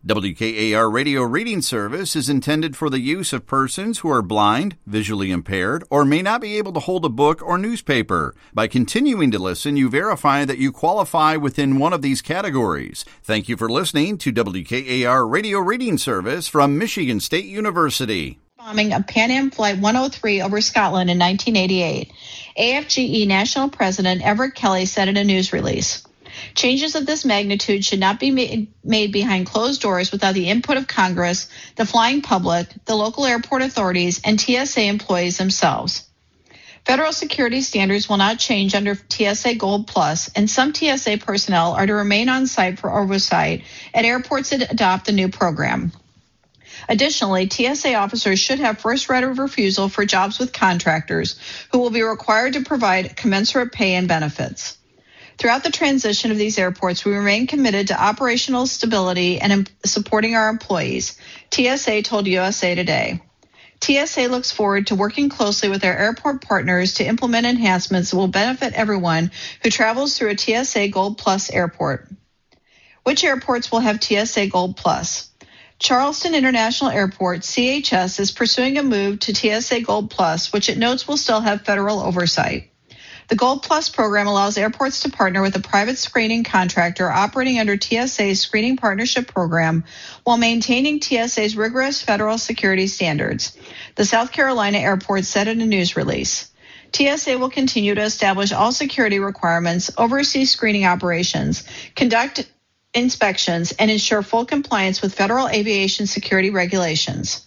WKAR Radio Reading Service is intended for the use of persons who are blind, visually impaired, or may not be able to hold a book or newspaper. By continuing to listen, you verify that you qualify within one of these categories. Thank you for listening to WKAR Radio Reading Service from Michigan State University. Bombing of Pan Am Flight 103 over Scotland in 1988. AFGE National President Everett Kelly said in a news release, "Changes of this magnitude should not be made behind closed doors without the input of Congress, the flying public, the local airport authorities, and TSA employees themselves. Federal security standards will not change under TSA Gold Plus, and some TSA personnel are to remain on site for oversight at airports that adopt the new program. Additionally, TSA officers should have first right of refusal for jobs with contractors who will be required to provide commensurate pay and benefits. Throughout the transition of these airports, we remain committed to operational stability and supporting our employees," TSA told USA Today. TSA looks forward to working closely with our airport partners to implement enhancements that will benefit everyone who travels through a TSA Gold Plus airport. Which airports will have TSA Gold Plus? Charleston International Airport, CHS, is pursuing a move to TSA Gold Plus, which it notes will still have federal oversight. The Gold Plus program allows airports to partner with a private screening contractor operating under TSA's Screening Partnership Program while maintaining TSA's rigorous federal security standards, the South Carolina airport said in a news release. TSA will continue to establish all security requirements, oversee screening operations, conduct inspections, and ensure full compliance with federal aviation security regulations.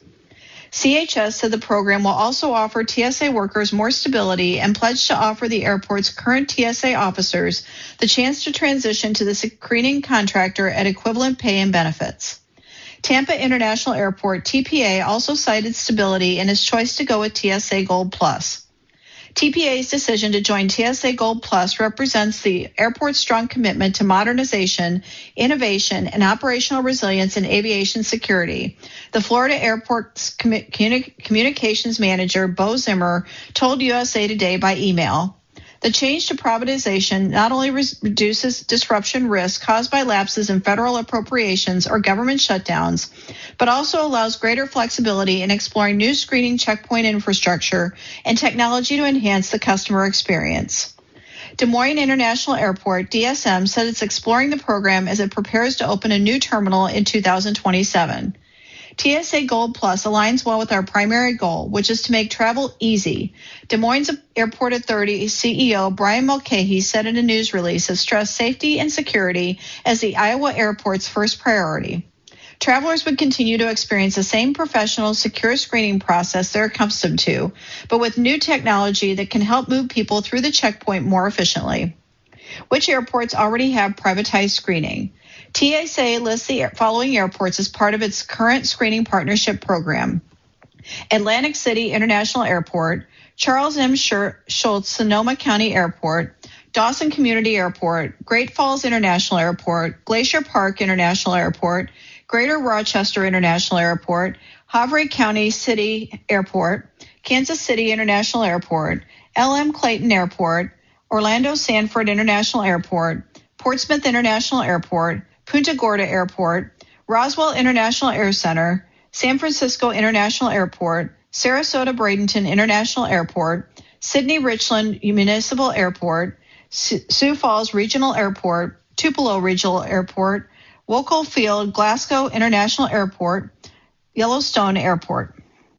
CHS said the program will also offer TSA workers more stability and pledged to offer the airport's current TSA officers the chance to transition to the screening contractor at equivalent pay and benefits. Tampa International Airport, TPA, also cited stability in its choice to go with TSA Gold Plus. TPA's decision to join TSA Gold Plus represents the airport's strong commitment to modernization, innovation, and operational resilience in aviation security. The Florida Airport's communications manager, Bo Zimmer, told USA Today by email, "The change to privatization not only reduces disruption risk caused by lapses in federal appropriations or government shutdowns, but also allows greater flexibility in exploring new screening checkpoint infrastructure and technology to enhance the customer experience." Des Moines International Airport, DSM, said it's exploring the program as it prepares to open a new terminal in 2027. TSA Gold Plus aligns well with our primary goal, which is to make travel easy. Des Moines Airport Authority CEO Brian Mulcahy said in a news release that stressed safety and security as the Iowa airport's first priority. Travelers would continue to experience the same professional, secure screening process they're accustomed to, but with new technology that can help move people through the checkpoint more efficiently. Which airports already have privatized screening? TSA lists the following airports as part of its current screening partnership program: Atlantic City International Airport, Charles M. Schultz Sonoma County Airport, Dawson Community Airport, Great Falls International Airport, Glacier Park International Airport, Greater Rochester International Airport, Havre County City Airport, Kansas City International Airport, L.M. Clayton Airport, Orlando Sanford International Airport, Portsmouth International Airport, Punta Gorda Airport, Roswell International Air Center, San Francisco International Airport, Sarasota Bradenton International Airport, Sydney Richland Municipal Airport, Sioux Falls Regional Airport, Tupelo Regional Airport, Wokel Field Glasgow International Airport, Yellowstone Airport.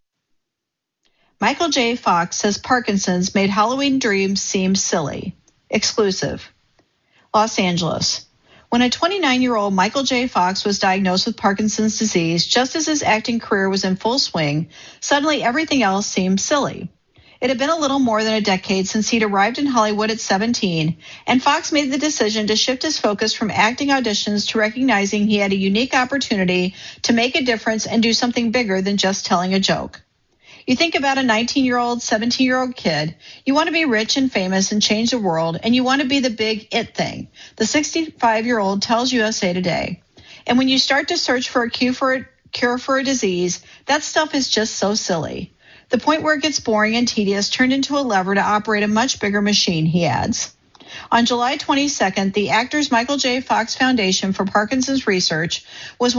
Michael J. Fox says Parkinson's made Halloween dreams seem silly. Exclusive. Los Angeles. When a 29-year-old Michael J. Fox was diagnosed with Parkinson's disease, just as his acting career was in full swing, suddenly everything else seemed silly. It had been a little more than a decade since he'd arrived in Hollywood at 17, and Fox made the decision to shift his focus from acting auditions to recognizing he had a unique opportunity to make a difference and do something bigger than just telling a joke. You think about a 19-year-old, 17-year-old kid, you want to be rich and famous and change the world, and you want to be the big it thing, the 65-year-old tells USA Today. And when you start to search for a cure for a disease, that stuff is just so silly. The point where it gets boring and tedious turned into a lever to operate a much bigger machine, he adds. On July 22nd, the Actors Michael J. Fox Foundation for Parkinson's Research was